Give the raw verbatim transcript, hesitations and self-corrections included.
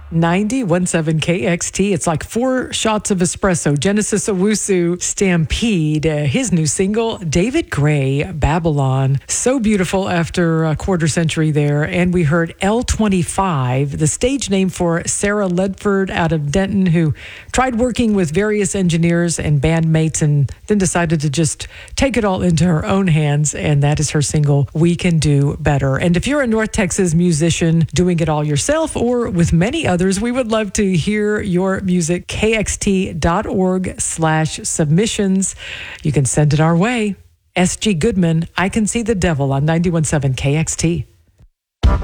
ninety point one seven K X T. It's like four shots of espresso. Genesis Owusu, Stampede. Uh, his new single, David Gray, Babylon. So beautiful after a quarter century there. And we heard L twenty-five, the stage name for Sarah Ledford out of Denton, who tried working with various engineers and bandmates and then decided to just take it all into her own hands. And that is her single, We Can Do Better. And if you're a North Texas musician doing it all yourself or with many others, we would love to hear your music. K X T dot org slash submissions. You can send it our way. S G Goodman, I Can See the Devil on ninety-one point seven K X T.